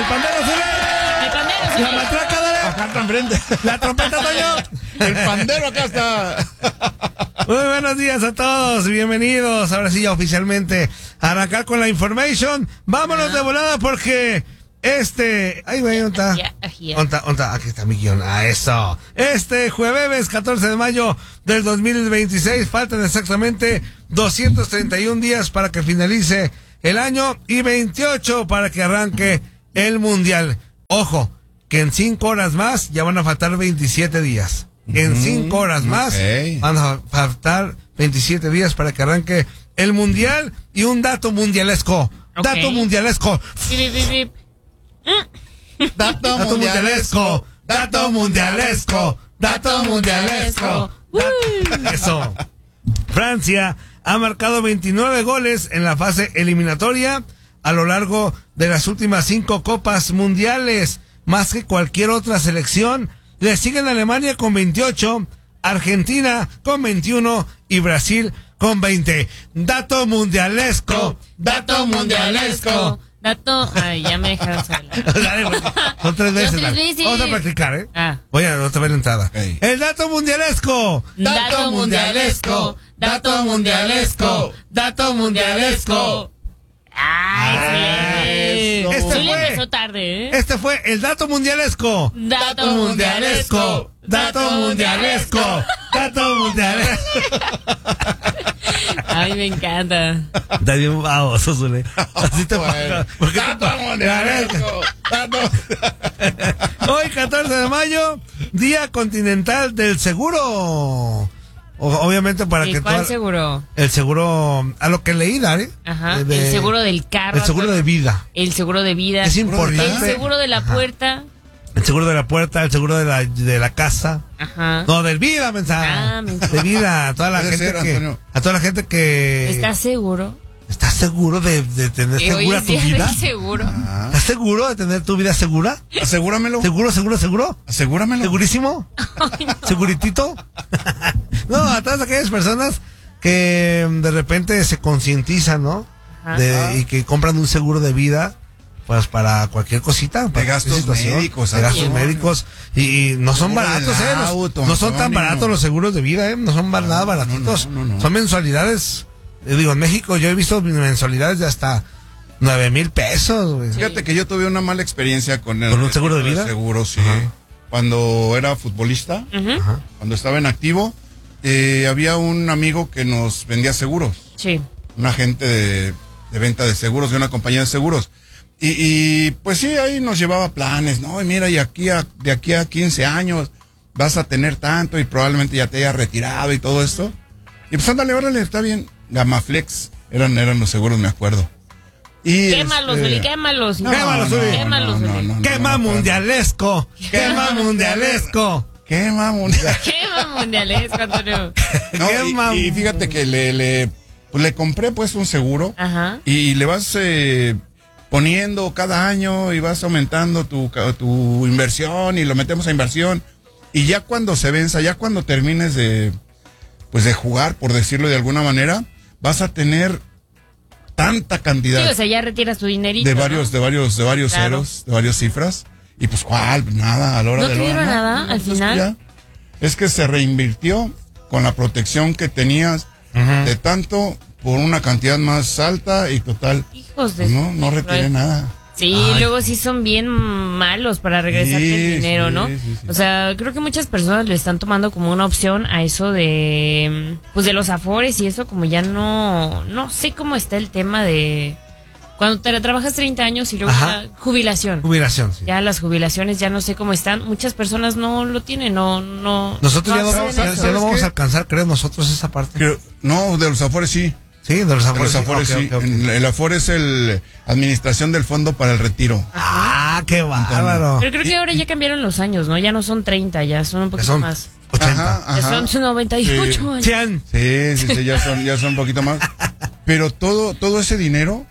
pandero, sube. El pandero, sube. La matraca, dale. Acá está enfrente. La trompeta, Toño. El pandero acá está. Muy buenos días a todos, bienvenidos. Ahora sí, ya oficialmente a arrancar con la information. Vámonos de volada porque ay, güey, ¿dónde está? ¿Dónde está? Aquí está mi guión. Eso. Jueves 14 de mayo del 2026. Faltan exactamente 231 días para que finalice el año y 28 para que arranque el mundial. Ojo, que en 5 horas más ya van a faltar 27 días. En 5 horas más van a faltar 27 días para que arranque el mundial. Y un dato mundialesco. Dato mundialesco. Dato mundialesco. Dato mundialesco. Dato mundialesco. Eso. Francia ha marcado 29 goles en la fase eliminatoria a lo largo de las últimas 5 copas mundiales, más que cualquier otra selección. Le siguen Alemania con 28, Argentina con 21 y Brasil con 20. Dato mundialesco. Dato mundialesco. Ay, ya me dejaron sola. Son 3 veces. Son 3 veces. Vamos a practicar, Voy a otra vez la entrada. Hey. El dato mundialesco. Dato mundialesco. Dato mundialesco. Dato mundialesco. Ay, Eso. sí. Zuli empezó tarde, Este fue el dato mundialesco. Dato mundialesco. Dato mundialesco. Dato mundialesco. Ay, me encanta. Está bien baboso, Zule. Así te pasa. Dato mundialesco. Hoy, 14 de mayo, Día Continental del Seguro. Obviamente para que ¿Cuál seguro? El seguro, a lo que leí, Dani. Ajá, el seguro del carro. El seguro de vida. El seguro de vida. Es importante. El seguro de la puerta. El seguro de la puerta, el seguro de la casa. Ajá. No, del vida, mensaje. De vida, a toda la gente que ¿Estás seguro? ¿Estás seguro de tener segura tu vida? ¿Seguro? ¿Estás seguro de tener tu vida segura? Asegúramelo. ¿Seguro? Asegúramelo. ¿Segurísimo? Ay, no. ¿Seguritito? No, a todas aquellas personas que de repente se concientizan, ¿no? Y que compran un seguro de vida, pues para cualquier cosita. De gastos médicos. De gastos médicos. Y no son baratos, No son tan baratos los seguros de vida, No son nada baratitos. No. Son mensualidades. Digo, en México yo he visto mensualidades de hasta 9,000 pesos, güey. Fíjate que yo tuve una mala experiencia con un seguro de vida. Seguro, sí. Ajá. Cuando era futbolista, cuando estaba en activo, había un amigo que nos vendía seguros. Sí. Un agente de venta de seguros, de una compañía de seguros. Y pues sí, ahí nos llevaba planes, ¿no? Y mira, de aquí a 15 años vas a tener tanto y probablemente ya te hayas retirado y todo esto. Y pues ándale, órale, está bien. Gamaflex eran los seguros, me acuerdo. Y quémalos, Zuli, quémalos. Quémalos, Quema mundialesco. Quema mundialesco. Quema mundial. Quema mundialesco, Antonio. No, y fíjate que le compré pues un seguro. Ajá. Y le vas poniendo cada año y vas aumentando tu inversión y lo metemos a inversión. Y ya cuando se venza, ya cuando termines de jugar, por decirlo de alguna manera, vas a tener tanta cantidad. Sí, o sea, ya retiras tu dinerito. De varios Claro. ceros, de varias cifras. Y pues, ¿cuál? Nada, a la hora ¿No de te dieron nada al final? Ya. Es que se reinvirtió con la protección que tenías de tanto por una cantidad más alta y total. Hijos de No retiré nada. Sí, luego sí son bien malos para regresarte el dinero, ¿no? Sí. O sea, creo que muchas personas le están tomando como una opción a eso de los afores y eso, como ya no sé cómo está el tema de cuando te trabajas 30 años y luego ya jubilación. Jubilación, sí. Ya las jubilaciones ya no sé cómo están. Muchas personas no lo tienen, no. Nosotros ya no vamos a qué? alcanzar, creo, nosotros esa parte. No, de los afores sí. Sí, de los afores. Sí. Okay. El afore es administración del fondo para el retiro. Ah, qué bárbaro. Pero creo que ahora ya cambiaron los años, ¿no? Ya no son 30, ya son un poquito más. 80. Ya son 98 años. 100. Sí, ya son un poquito más. Pero todo ese dinero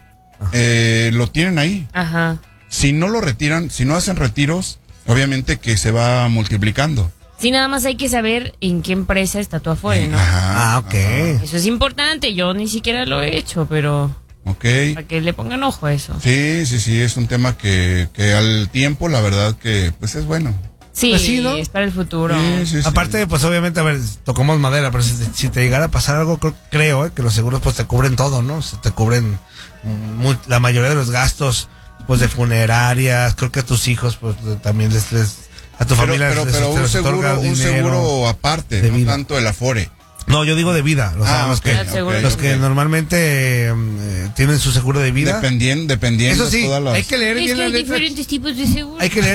lo tienen ahí. Ajá. Si no lo retiran, si no hacen retiros, obviamente que se va multiplicando. Sí, nada más hay que saber en qué empresa está tu afore, ¿no? Ok. Eso es importante, yo ni siquiera lo he hecho, pero... Ok. Para que le pongan ojo a eso. Sí, es un tema que al tiempo, la verdad que pues es bueno. Sí, Pues sí, ¿no? es para el futuro. Sí. Aparte, pues obviamente, a ver, tocamos madera, pero si te llegara a pasar algo, creo que los seguros pues te cubren todo, ¿no? O sea, te cubren la mayoría de los gastos, pues de funerarias, creo que a tus hijos, pues también a tu familia pero les otorga un dinero seguro aparte, de no vida. tanto el Afore. No, yo digo de vida, o sea, los que normalmente tienen su seguro de vida. Dependiendo Eso sí, todas las... hay que leer Es bien que las hay letras. diferentes tipos de seguros. Hay que leer